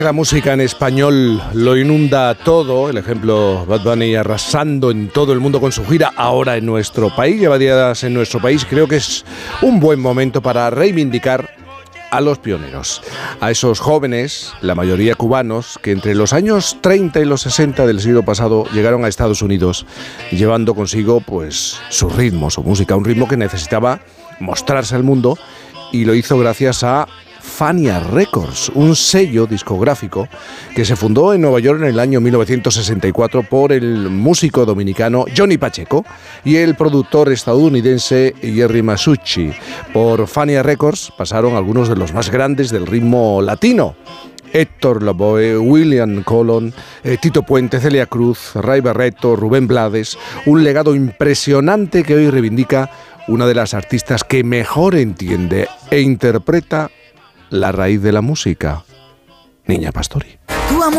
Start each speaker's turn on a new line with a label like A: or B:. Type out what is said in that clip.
A: La música en español lo inunda todo. El ejemplo, Bad Bunny arrasando en todo el mundo con su gira ahora en nuestro país. Lleva días en nuestro país. Creo que es un buen momento para reivindicar a los pioneros, a esos jóvenes, la mayoría cubanos, que entre los años 30 y los 60 del siglo pasado llegaron a Estados Unidos llevando consigo pues su ritmo, su música, un ritmo que necesitaba mostrarse al mundo, y lo hizo gracias a Fania Records, un sello discográfico que se fundó en Nueva York en el año 1964 por el músico dominicano Johnny Pacheco y el productor estadounidense Jerry Masucci. Por Fania Records pasaron algunos de los más grandes del ritmo latino: Héctor Lavoe, William Colón, Tito Puente, Celia Cruz, Ray Barretto, Rubén Blades. Un legado impresionante que hoy reivindica una de las artistas que mejor entiende e interpreta la raíz de la música, Niña Pastori.